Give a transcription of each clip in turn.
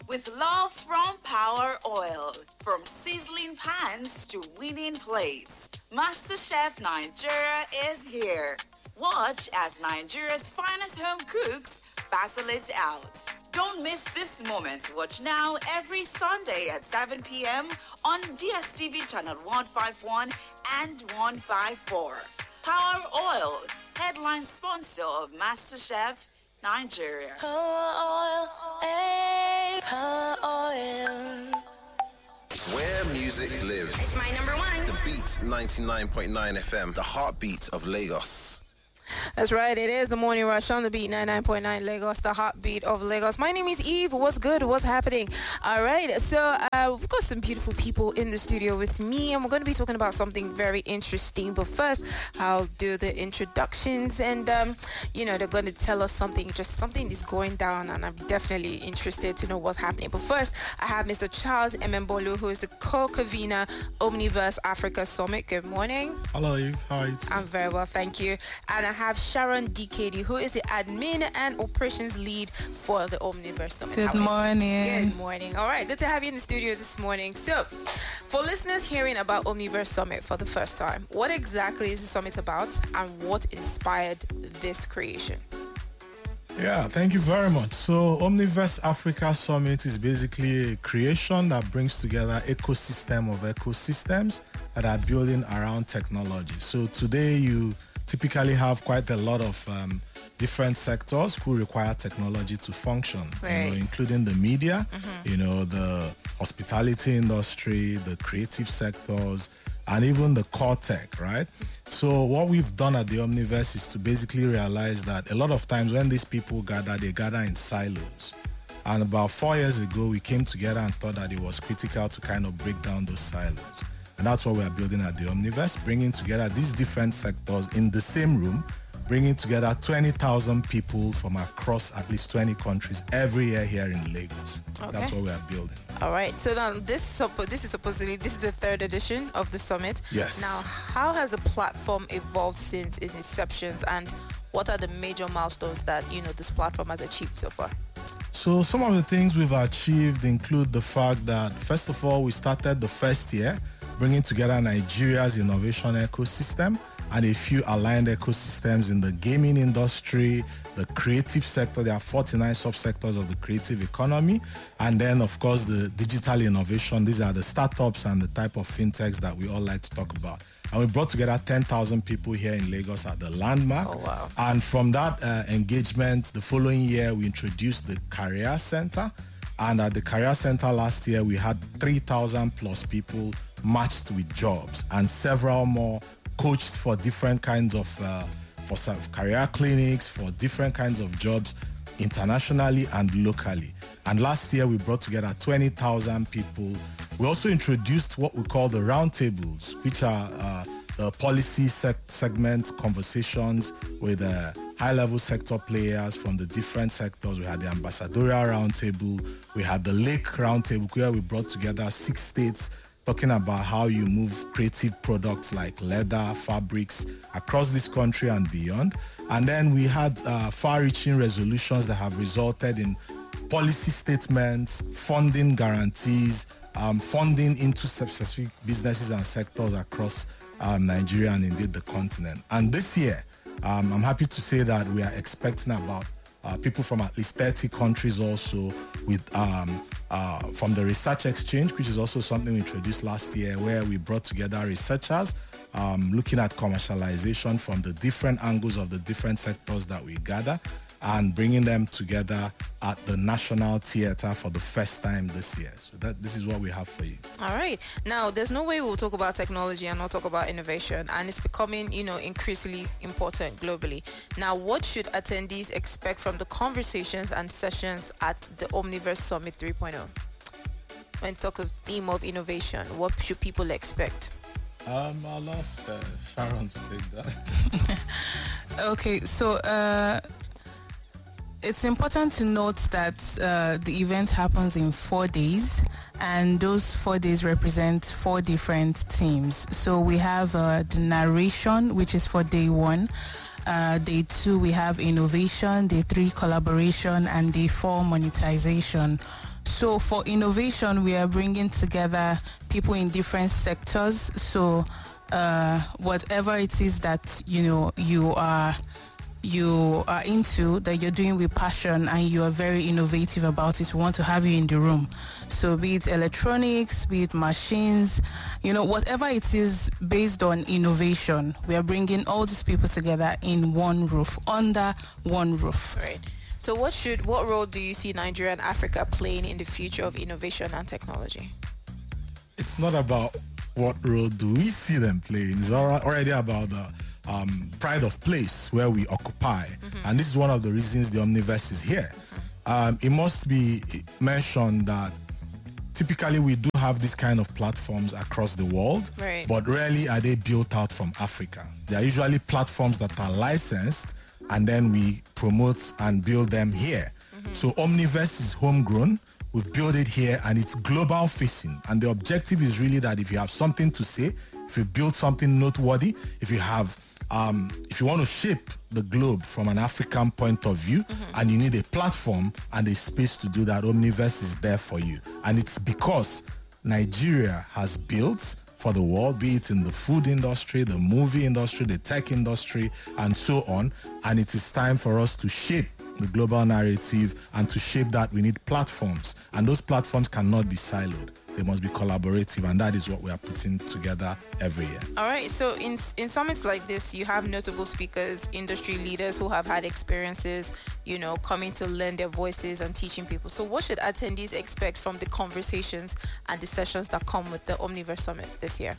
with love from Power Oil. From sizzling pans to winning plates, MasterChef Nigeria is here. Watch as Nigeria's finest home cooks battle it out. Don't miss this moment. Watch now every Sunday at 7 p.m. on DSTV channel 151 and 154. Power Oil, headline sponsor of MasterChef Nigeria. Power Oil, hey, Power Oil. Where music lives. It's my number one. The Beat 99.9 FM, the heartbeat of Lagos. That's right, it is the morning rush on the Beat 99.9 Lagos, the heartbeat of Lagos. My name is Eve. What's good? What's happening? All right, so we've got some beautiful people in the studio with me, and we're going to be talking about something very interesting. But first, I'll do the introductions, and they're going to tell us something. Just something is going down, and I'm definitely interested to know what's happening. But first, I have Mr. Charles Emembolu, who is the co-convener Omniverse Africa Summit. Good morning. Hello, Eve. How are you today? I'm very well, thank you. And I have Sharon DKD, who is the admin and operations lead for the Omniverse Summit. Good morning. Good morning. All right, good to have you in the studio this morning. So, for listeners hearing about Omniverse Summit for the first time, what exactly is the summit about, and what inspired this creation? Yeah, thank you very much. So, Omniverse Africa Summit is basically a creation that brings together ecosystem of ecosystems that are building around technology. So, today you typically have quite a lot of different sectors who require technology to function, right. Including the media, the hospitality industry, the creative sectors, and even the core tech, right? So what we've done at the Omniverse is to basically realize that a lot of times when these people gather, they gather in silos. And about 4 years ago, we came together and thought that it was critical to kind of break down those silos. And that's what we are building at the Omniverse, bringing together these different sectors in the same room, bringing together 20,000 people from across at least 20 countries every year here in Lagos. Okay. That's what we are building. All right. So now this is the third edition of the summit. Yes. Now, how has the platform evolved since its inception, and what are the major milestones that this platform has achieved so far? So some of the things we've achieved include the fact that, first of all, we started the first year bringing together Nigeria's innovation ecosystem and a few aligned ecosystems in the gaming industry, the creative sector. There are 49 subsectors of the creative economy. And then, of course, the digital innovation. These are the startups and the type of fintechs that we all like to talk about. And we brought together 10,000 people here in Lagos at the Landmark. Oh, wow. And from that engagement, the following year, we introduced the Career Center. And at the Career Center last year, we had 3,000 plus people matched with jobs, and several more coached for different kinds of for career clinics, for different kinds of jobs internationally and locally. And last year we brought together 20,000 people. We also introduced what we call the roundtables, which are the policy segment conversations with high-level sector players from the different sectors. We had the ambassadorial roundtable, we had the lake roundtable, where we brought together 6 states talking about how you move creative products like leather, fabrics across this country and beyond. And then we had far-reaching resolutions that have resulted in policy statements, funding guarantees, funding into specific businesses and sectors across Nigeria and indeed the continent. And this year, I'm happy to say that we are expecting about people from at least 30 countries also with from the Research Exchange, which is also something we introduced last year, where we brought together researchers looking at commercialization from the different angles of the different sectors that we gather, and bringing them together at the National Theatre for the first time this year. So this is what we have for you. All right. Now, there's no way we'll talk about technology and not talk about innovation, and it's becoming, increasingly important globally. Now, what should attendees expect from the conversations and sessions at the Omniverse Summit 3.0? When talk of theme of innovation, what should people expect? I'll ask Sharon to take that. Okay, so it's important to note that the event happens in 4 days, and those 4 days represent 4 different themes. So we have the narration, which is for day 1. Day 2, we have innovation. Day 3, collaboration. And day 4, monetization. So for innovation, we are bringing together people in different sectors. So whatever it is that you are into, that you're doing with passion and you are very innovative about it, we want to have you in the room. So be it electronics, be it machines, whatever it is based on innovation, we are bringing all these people together in one roof, under one roof. Right. So what role do you see Nigeria and Africa playing in the future of innovation and technology? It's not about what role do we see them playing. It's already about the pride of place where we occupy. And this is one of the reasons the Omniverse is here. It must be mentioned that typically we do have this kind of platforms across the world, right, but rarely are they built out from Africa. They are usually platforms that are licensed and then we promote and build them here. So Omniverse is homegrown. We've built it here and it's global facing. And the objective is really that if you have something to say, if you build something noteworthy, if you want to shape the globe from an African point of view, and you need a platform and a space to do that, Omniverse is there for you. And it's because Nigeria has built for the world, be it in the food industry, the movie industry, the tech industry, and so on. And it is time for us to shape the global narrative, and to shape that we need platforms. And those platforms cannot be siloed. They must be collaborative, and that is what we are putting together every year. All right, so in summits like this, you have notable speakers, industry leaders who have had experiences, coming to lend their voices and teaching people. So what should attendees expect from the conversations and the sessions that come with the Omniverse Summit this year?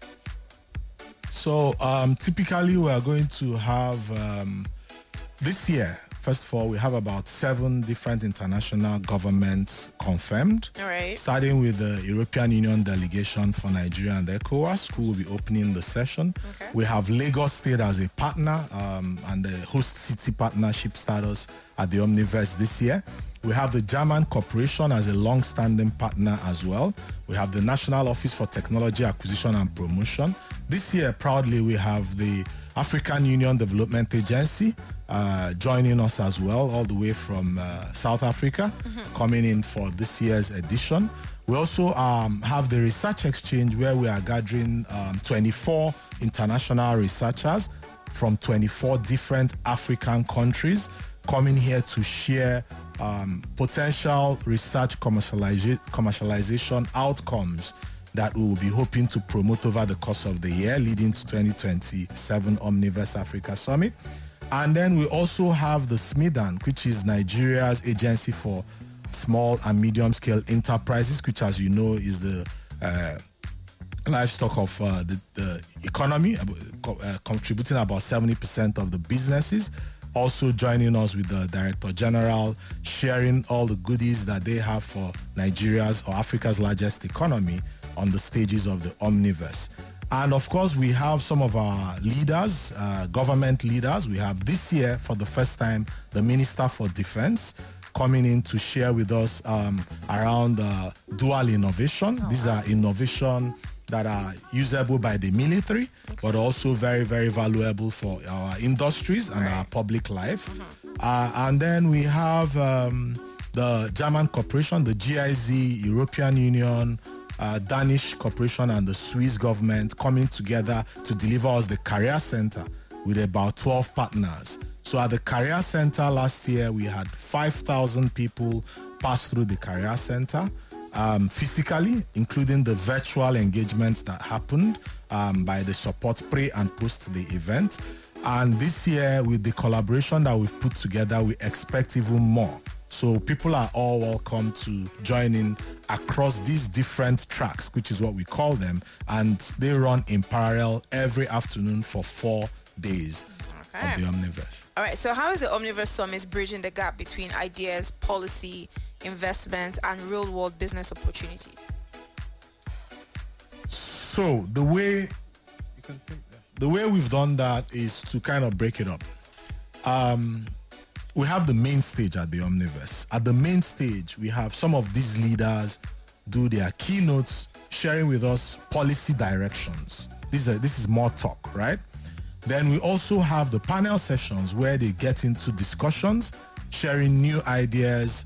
So typically we are going to have, this year, first of all, we have about 7 different international governments confirmed. All right. Starting with the European Union delegation for Nigeria and ECOWAS, who will be opening the session. Okay. We have Lagos State as a partner and the host city partnership status at the Omniverse this year. We have the German Corporation as a long-standing partner as well. We have the National Office for Technology Acquisition and Promotion. This year, proudly, we have the African Union Development Agency joining us as well, all the way from South Africa, coming in for this year's edition. We also have the Research Exchange, where we are gathering 24 international researchers from 24 different African countries coming here to share potential research commercialization outcomes that we will be hoping to promote over the course of the year, leading to 2027 Omniverse Africa Summit. And then we also have the SMIDAN, which is Nigeria's Agency for Small and Medium-Scale Enterprises, which, as you know, is the livestock of the economy, contributing about 70% of the businesses. Also joining us with the Director General, sharing all the goodies that they have for Nigeria's or Africa's largest economy on the stages of the Omniverse. And of course, we have some of our leaders, government leaders. We have this year, for the first time, the Minister for Defense coming in to share with us around dual innovation. These are innovation that are usable by the military, but also very, very valuable for our industries and our public life. And then we have the German Corporation, the GIZ, European Union, Danish Corporation, and the Swiss government coming together to deliver us the Career Center with about 12 partners. So at the Career Center last year, we had 5,000 people pass through the Career Center. Physically, including the virtual engagements that happened by the support pre and post the event. And this year, with the collaboration that we've put together, we expect even more. So people are all welcome to join in across these different tracks, which is what we call them. And they run in parallel every afternoon for 4 days of the Omniverse. All right, so how is the Omniverse Summit bridging the gap between ideas, policy, investment, and real-world business opportunities? So the way we've done that is to kind of break it up. We have the main stage at the Omniverse. At the main stage, we have some of these leaders do their keynotes, sharing with us policy directions. This is more talk, right? Then we also have the panel sessions where they get into discussions sharing new ideas,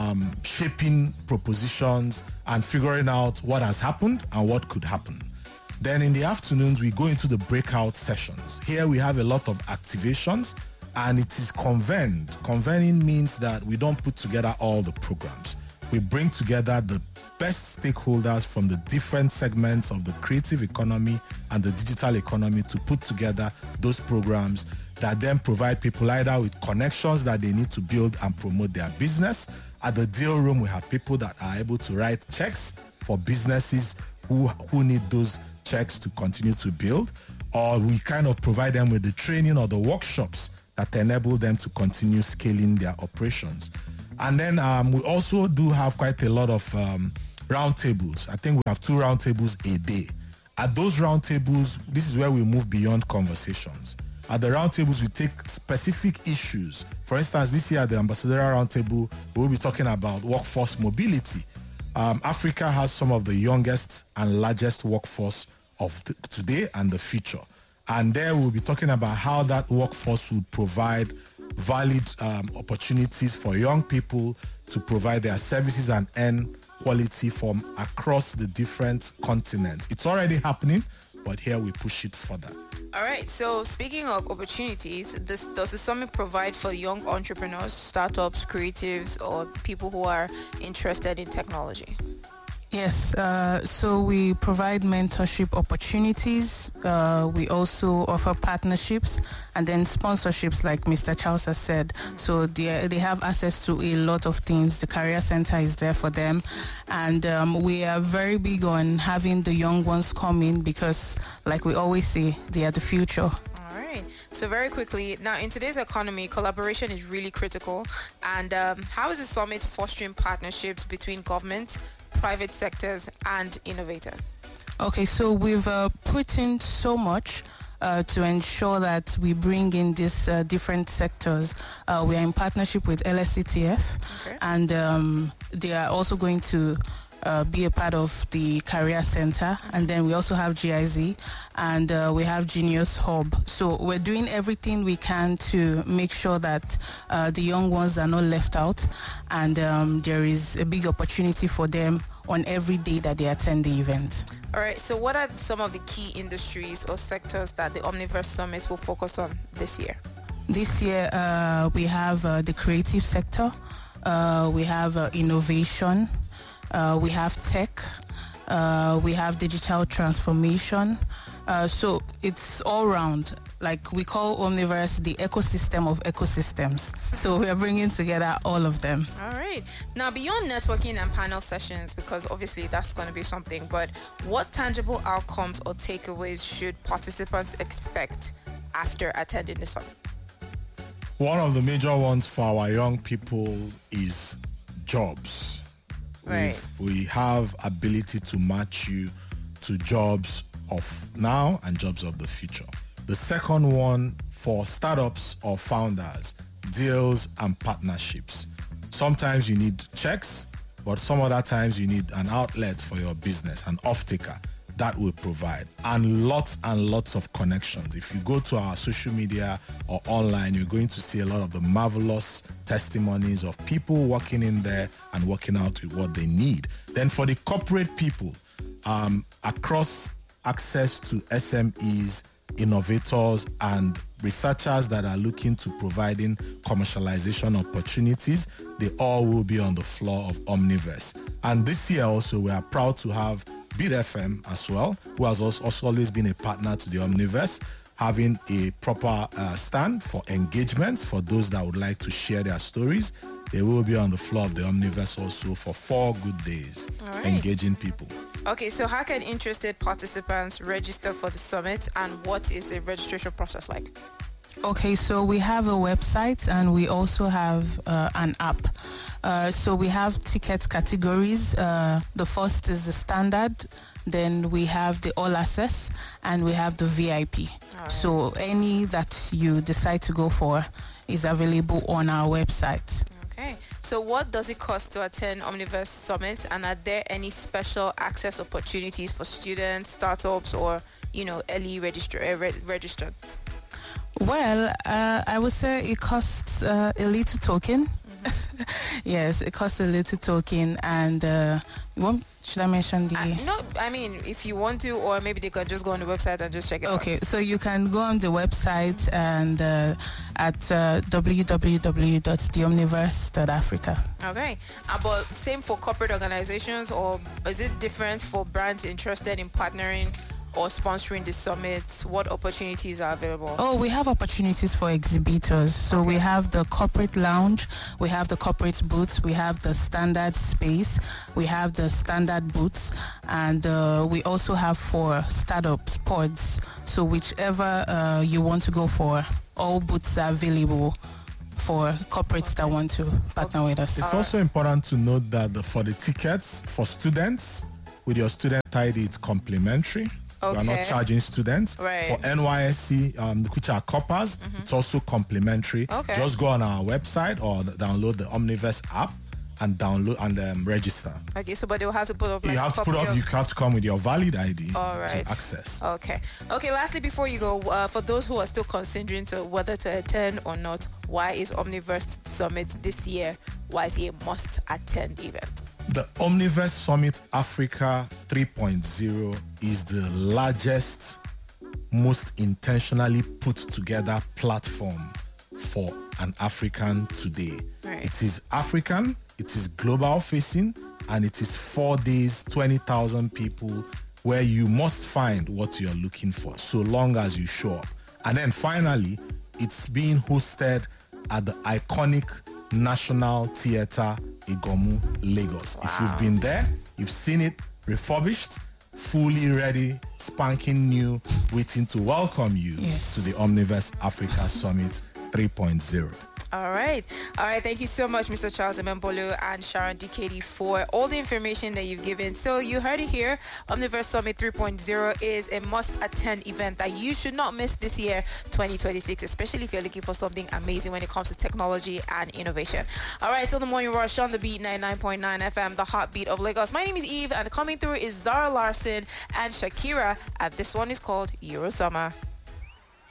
shaping propositions, and figuring out what has happened and what could happen. Then in the afternoons, we go into the breakout sessions. Here we have a lot of activations, and it is convened. Convening means that we don't put together all the programs. We bring together the best stakeholders from the different segments of the creative economy and the digital economy to put together those programs that then provide people either with connections that they need to build and promote their business. At the deal room, we have people that are able to write checks for businesses who need those checks to continue to build, or we kind of provide them with the training or the workshops that enable them to continue scaling their operations. And then we also do have quite a lot of roundtables. I think we have 2 roundtables a day. At those roundtables, this is where we move beyond conversations. At the roundtables, we take specific issues. For instance, this year at the Ambassadorial Roundtable, we will be talking about workforce mobility. Africa has some of the youngest and largest workforce of today and the future. And there we'll be talking about how that workforce would provide valid opportunities for young people to provide their services and earn quality from across the different continents. It's already happening, but here we push it further. All right. So speaking of opportunities, does the summit provide for young entrepreneurs, startups, creatives, or people who are interested in technology? Yes, so we provide mentorship opportunities. We also offer partnerships and then sponsorships, like Mr. Charles has said. So they have access to a lot of things. The Career Center is there for them. And we are very big on having the young ones come in because, like we always say, they are the future. So very quickly, now in today's economy, collaboration is really critical. And how is the summit fostering partnerships between government, private sectors, and innovators? Okay, so we've put in so much to ensure that we bring in these different sectors. We are in partnership with LSCTF, and they are also going to be a part of the Career Center, and then we also have GIZ, and we have Genius Hub. So we're doing everything we can to make sure that the young ones are not left out, and there is a big opportunity for them on every day that they attend the event. All right, so what are some of the key industries or sectors that the Omniverse Summit will focus on this year? This year, we have the creative sector, we have innovation, we have tech, we have digital transformation. So it's all round. Like we call Omniverse the ecosystem of ecosystems. So we are bringing together all of them. All right. Now, beyond networking and panel sessions, because obviously that's going to be something, but what tangible outcomes or takeaways should participants expect after attending the summit? One of the major ones for our young people is jobs. Right. We have ability to match you to jobs of now and jobs of the future. The second one for startups or founders, deals and partnerships. Sometimes you need checks, but some other times you need an outlet for your business, an off-taker that will provide. And lots of connections. If you go to our social media or online, you're going to see a lot of the marvelous testimonies of people working in there and working out with what they need. Then for the corporate people, across access to SMEs, innovators, and researchers that are looking to providing commercialization opportunities, they all will be on the floor of Omniverse. And this year also, we are proud to have Beat FM as well, who has also always been a partner to the Omniverse, having a proper stand for engagements for those that would like to share their stories. They will be on the floor of the Omniverse also for 4 good days, engaging people. Okay, so how can interested participants register for the summit, and what is the registration process like? Okay, so we have a website and we also have an app. So we have ticket categories. The first is the standard, then we have the all access, and we have the VIP. Right. So any that you decide to go for is available on our website. Okay, so what does it cost to attend Omniverse Summit, and are there any special access opportunities for students, startups, or early registered? Well, I would say it costs a little token. Yes, it costs a little token, and should I mention the? No, I mean, if you want to, or maybe they could just go on the website and just check it out. Okay, so you can go on the website and at www.theomniverse.africa. Okay, but same for corporate organizations, or is it different for brands interested in partnering or sponsoring the summits? What opportunities are available? Oh, we have opportunities for exhibitors. So we have the corporate lounge, we have the corporate booths, we have the standard space, we have the standard booths, and we also have for startups, pods. So whichever you want to go for, all booths are available for corporates that want to partner with us. It's also important to note that for the tickets for students, with your student ID, it's complimentary. We are not charging students. Right. For NYSC, which are coppers, it's also complimentary. Okay. Just go on our website or download the Omniverse app and download and register. Okay, so but they'll have to put up like You have to you have to come with your valid ID to right. access. Okay. Lastly, before you go, for those who are still considering whether to attend or not, why is Omniverse Summit this year? Why is it a must-attend event? The Omniverse Summit Africa 3.0 is the largest, most intentionally put together platform for an African today. Right. It is African, it is global facing, and it is 4 days, 20,000 people where you must find what you're looking for so long as you show up. And then finally, it's being hosted at the iconic National Theatre Igomu, Lagos. If you've been there, you've seen it refurbished, fully ready, spanking new, waiting to welcome you to the Omniverse Africa Summit 3.0. All right. Thank you so much, Mr. Charles Emembolu and Sharon Dikedi, for all the information that you've given. So you heard it here. Omniverse Summit 3.0 is a must-attend event that you should not miss this year, 2026, especially if you're looking for something amazing when it comes to technology and innovation. All right, still the Morning Rush on the Beat 99.9 FM, the heartbeat of Lagos. My name is Eve, and coming through is Zara Larson and Shakira, and this one is called Euro Summer.